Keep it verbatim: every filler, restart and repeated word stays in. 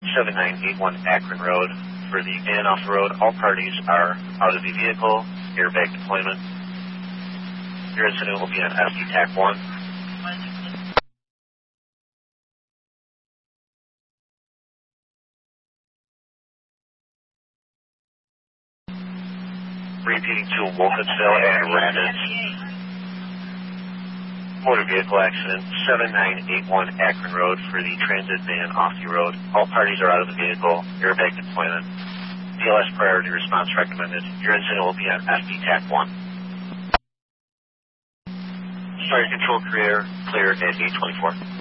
seven nine eight one Akron Road. For the van off the road, all parties are out of the vehicle, airbag deployment. Your incident will be on S D T A C one. Repeating to Wolfensville and Rapids. Motor vehicle accident, seven nine eight one Akron Road for the transit van off the road. All parties are out of the vehicle, airbag deployment. P L S priority response recommended. Your incident will be on S D T A C one. Fire control clear, clear at eight twenty-four.